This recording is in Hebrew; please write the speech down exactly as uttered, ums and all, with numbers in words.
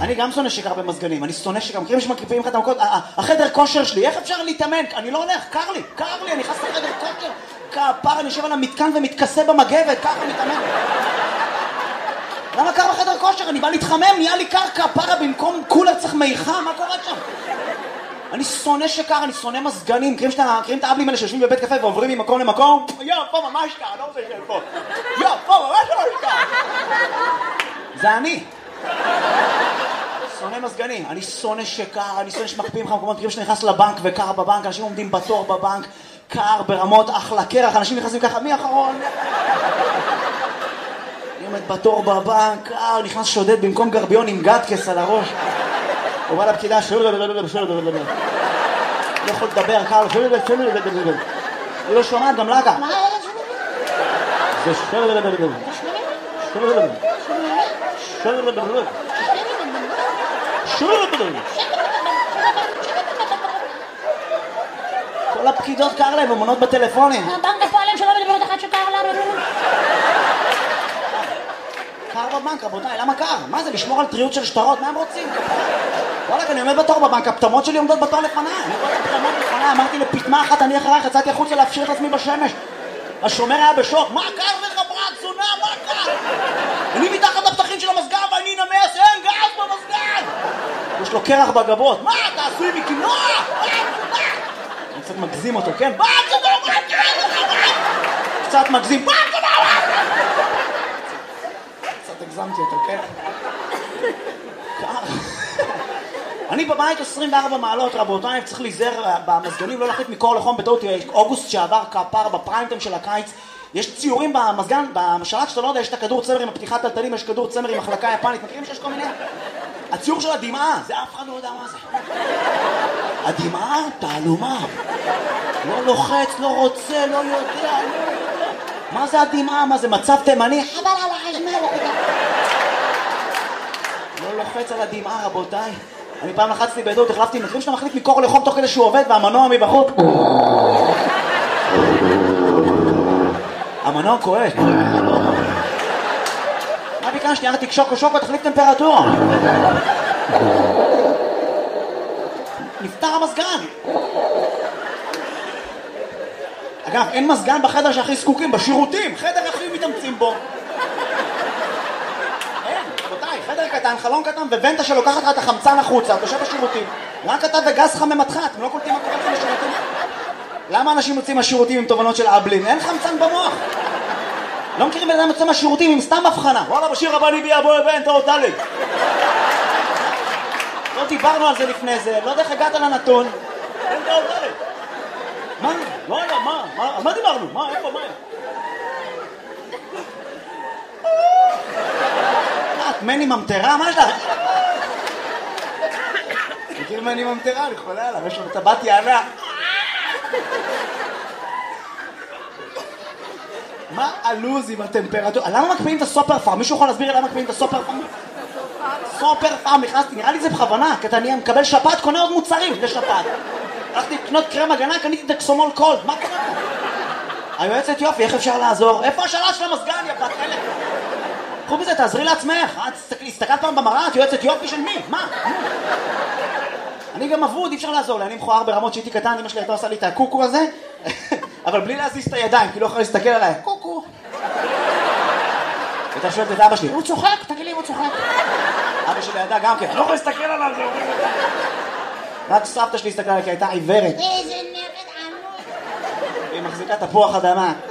אני גם שונא שקר במזגנים, אני שונא שקר, מכירים שמקיפים לך את המקות, החדר כושר שלי, איך אפשר להתאמן? אני לא הולך, קר לי, קר לי, אני נכנס לחדר כושר, כפר, אני יושב על המתקן ומתכסה במגבת, ככה מתאמן. למה קר בחדר כושר? אני בא להתחמם, נהיה לי קר, כפרה, במקום קולר צריך מיכה, מה קורה שם? אני שונא שקר, אני שונא מזגנים, מכירים את האבלים האלה שיושבים בבית קפה ועוברים ממקום למקום? יא, פה ממש קר, לא רוצה לשאול פה. יא, פה ממש ממש קר. זה אני. שונא מזגנים, אני שונא שקר, אני שונא שמקפיאים לך מקומות, מכירים שנכנס לבנק וקר בבנק, אנשים עומדים בתור בבנק, קר ברמות אחלה קרח, אנשים נכנסים ככה, מי אחרון? אני עומד בתור בבנק, קר, נכנס שודד במקום גרביון עם גדקס על הראש. הוא בא לפקידה, לא יכול לדבר, קר, היא לא שומעת, גם לה גם. זה כל הפקידות קר להם, אמונות בטלפונים. הבנק הפועלים שלא מדברת אחת שקר לנו. קר בבנק, רבותיי, למה קר? מה זה, לשמור על טריות של שטרות? מה הם רוצים? וואלה, אני עומד בתור בבנק, הפטמות שלי עומדות בתור לפניי. אני רואה את הפטמות לפניי, אמרתי לפטמה אחת, אני אחריך, יצאתי החוצה להפשיר את עצמי בשמש. השומר היה בשוק, מה קר לך ברק, זונה, מה קר? אני מתחת לפתחים של המסגר ואני נמס, אין גז במסגר! יש לו קרח בגבות, מה, אתה עשוי מקינוע? אני קצת מגזים אותו, כן? מה, זונה, מה קר לך, מה? קצת מגזים, מה, זונה, מה? קצת הגזמתי אותו, כן? קר. אני בבית עשרים וארבע מעלות, רבותיי, צריך להיזהר במזגנים, לא להחליט מקור לחום בטעות. אוגוסט שעבר כפר בפריימטיים של הקיץ, יש ציורים במזגן, במשלט שאתה לא יודע, יש את הכדור צמר עם הפתיחת טלטלים, יש כדור צמר עם החלקה יפנית, מכירים שיש כל מיני? הציור של הדמעה, זה אף אחד לא יודע מה זה. הדמעה, תעלומה. לא לוחץ, לא רוצה, לא יודע. מה זה הדמעה? מה זה מצב תימני? חבל על החשמל. לא לוחץ על הדמעה, רבותיי. אני פעם לחצתי בעדות, החלפתי, מכירים שאתה מחליט מקור לחום תוך כדי שהוא עובד והמנוע מבחוץ. המנוע כואב. מה ביקשתי? יאללה תקשוק או שוקו, תחליף טמפרטורה. נפתר המזגן. אגב, אין מזגן בחדר שהכי זקוקים, בשירותים, חדר הכי מתאמצים בו. חדר קטן, חלון קטן, וונטה שלוקחת לך את החמצן החוצה, אתה יושב בשירותים. רק אתה וגז חממתך, אתם לא קולטים מה קורה לכם בשירותים? למה אנשים יוצאים מהשירותים עם תובנות של אבלין? אין חמצן במוח. לא מכירים בן אדם יוצא מהשירותים עם סתם הבחנה. וואלה, בשיר הבא אני ביה בוא ונטה אותה לי. לא דיברנו על זה לפני זה, לא יודע איך הגעת לנתון. ונטה אותה לי. מה? וואלה, מה? על מה דיברנו? מה? איפה? מה? מני ממטרה? מה יש לך? מכיר מני ממטרה? אני חולה עליו, יש לו טבעת יענה. מה הלוז עם הטמפרטורה? למה מקפיאים את הסופר פארם? מישהו יכול להסביר למה מקפיאים את הסופר פארם? סופר פארם, נכנסתי, נראה לי זה בכוונה, כי אתה מקבל שפעת, קונה עוד מוצרים לשפעת. הלכתי לקנות קרם הגנה, קניתי דקסומול קולד, מה קורה פה? היועצת יופי, איך אפשר לעזור? איפה השאלה של המזגן, יא בת חלק? קחו בזה, תעזרי לעצמך. הסתכלת פעם במראה, את יועצת יופי של מי? מה? אני גם אבוד, אי אפשר לעזור לי. אני מכוער ברמות שהייתי קטן, אמא שלי הייתה עושה לי את הקוקו הזה, אבל בלי להזיז את הידיים, כי לא יכולה להסתכל עליי. קוקו. הייתה שואלת את אבא שלי, הוא צוחק? תגיד לי, הוא צוחק. אבא שלי ידע גם כן, לא יכול להסתכל עליו, זה אומרים. רק סבתא שלי הסתכלה עליי, כי הייתה עיוורת. איזה נרד עמוד. היא מחזיקה תפוח אדמה.